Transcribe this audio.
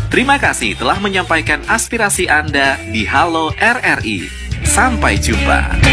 Terima kasih telah menyampaikan aspirasi Anda di Halo RRI. Sampai jumpa.